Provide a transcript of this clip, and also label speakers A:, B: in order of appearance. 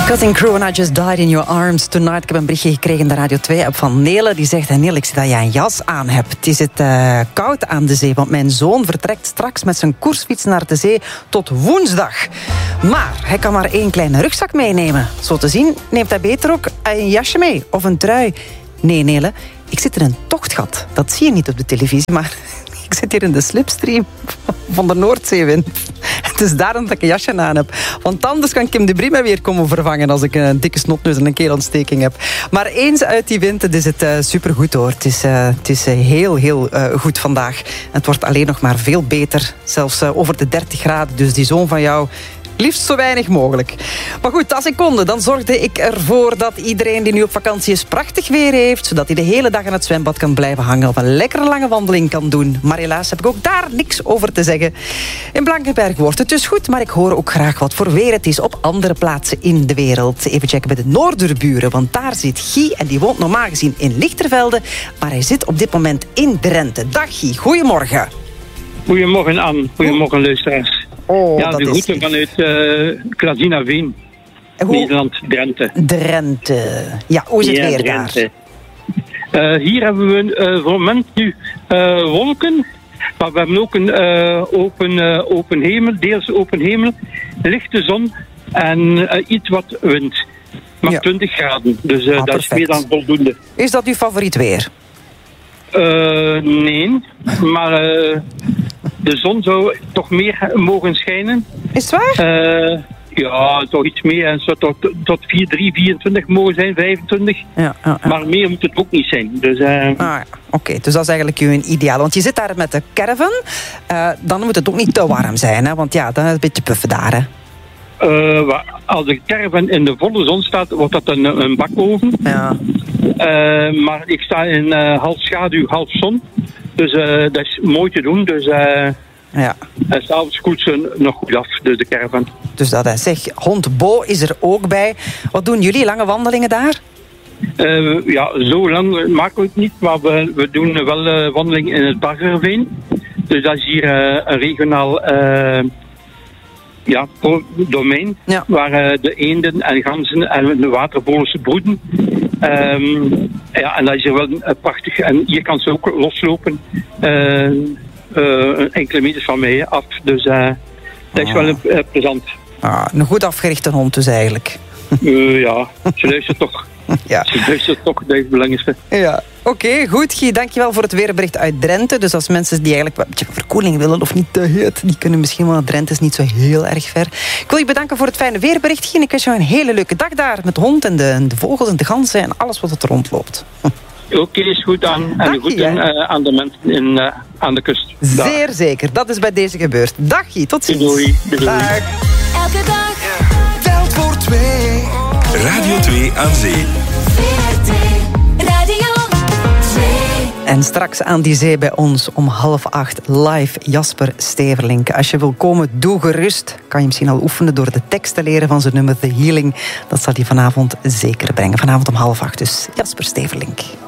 A: Cutting Crew and I Just Died in Your Arms Tonight. Ik heb een berichtje gekregen in de Radio 2-app van Nele. Die zegt, Nele, ik zie dat jij een jas aan hebt. Is het koud aan de zee? Want mijn zoon vertrekt straks met zijn koersfiets naar de zee tot woensdag. Maar hij kan maar 1 kleine rugzak meenemen. Zo te zien neemt hij beter ook een jasje mee of een trui. Nee, Nele, ik zit in een tochtgat. Dat zie je niet op de televisie, maar ik zit hier in de slipstream van de Noordzeewind. Het is daarom dat ik een jasje aan heb. Want anders kan Kim de Brie mij weer komen vervangen als ik een dikke snotneus en een keelontsteking heb. Maar eens uit die wind, is het supergoed hoor. Het is heel, heel goed vandaag. En het wordt alleen nog maar veel beter. Zelfs over de 30 graden. Dus die zoon van jou, liefst zo weinig mogelijk. Maar goed, als ik kon, dan zorgde ik ervoor dat iedereen die nu op vakantie is prachtig weer heeft, zodat hij de hele dag aan het zwembad kan blijven hangen of een lekkere lange wandeling kan doen. Maar helaas heb ik ook daar niks over te zeggen. In Blankenberg wordt het dus goed, maar ik hoor ook graag wat voor weer het is op andere plaatsen in de wereld. Even checken bij de Noorderburen, want daar zit Guy en die woont normaal gezien in Lichtervelde, maar hij zit op dit moment in Drenthe. Dag Guy, goedemorgen.
B: Goedemorgen Anne, goedemorgen luisteraars.
A: Oh,
B: ja,
A: dat
B: de
A: is
B: route
A: lief.
B: vanuit Klazinaveen, Nederland, Drenthe.
A: Drenthe. Ja, hoe is het weer
B: Drenthe. Daar? Hier hebben we voor het moment nu wolken, maar we hebben ook een open hemel, deels open hemel, lichte zon en iets wat wind. Maar
A: Ja.
B: 20 graden, dus dat is
A: perfect.
B: meer dan voldoende.
A: Is dat uw favoriet weer?
B: Nee, maar de zon zou toch meer mogen schijnen.
A: Is het waar?
B: Ja, toch iets meer. En zo tot 24 mogen zijn, 25.
A: Ja.
B: Maar meer moet het ook niet zijn. Dus,
A: Oké, dus dat is eigenlijk uw ideaal. Want je zit daar met de caravan. Dan moet het ook niet te warm zijn, hè? Want ja, dan is het een beetje puffen daar, hè?
B: als de caravan in de volle zon staat, wordt dat een bakoven.
A: Ja.
B: Maar ik sta in half schaduw, half zon. Dus dat is mooi te doen. Dus
A: Ja.
B: en s'avonds koelt ze nog goed af, dus de caravan.
A: Dus dat is zeg, hond Bo is er ook bij. Wat doen jullie? Lange wandelingen daar?
B: Ja, zo lang maken we het niet, maar we doen wel wandeling in het Baggerveen. Dus dat is hier een regionaal domein,
A: Ja.
B: waar de eenden en ganzen en de watervogels broeden. Ja, en dat is hier wel prachtig. En hier kan ze ook loslopen, enkele meters van mij af. Dus dat is wel plezant.
A: Een goed afgerichte hond dus eigenlijk.
B: Ja, ze luistert toch.
A: Ja.
B: Ze luistert toch, dat is het belangrijkste.
A: Ja. Oké, goed Guy, dankjewel voor het weerbericht uit Drenthe. Dus als mensen die eigenlijk een beetje verkoeling willen of niet te heet, die kunnen misschien wel naar Drenthe, is niet zo heel erg ver. Ik wil je bedanken voor het fijne weerbericht, Guy. En ik wens jou een hele leuke dag daar met de hond en de vogels en de ganzen en alles wat er rondloopt.
B: Oké, is goed aan. En
A: Dank
B: goed
A: je,
B: aan de mensen aan de kust. Dag.
A: Zeer zeker, dat is bij deze gebeurd. Dag Guy, tot ziens.
B: Doei, doei.
A: Dag.
C: Elke dag
D: Telt voor 2.
E: Radio 2 aan zee.
C: VRT Radio 2.
A: En straks aan die zee bij ons om 7:30 live Jasper Steverlink. Als je wil komen, doe gerust. Kan je misschien al oefenen door de tekst te leren van zijn nummer The Healing. Dat zal hij vanavond zeker brengen. Vanavond om 7:30 dus Jasper Steverlink.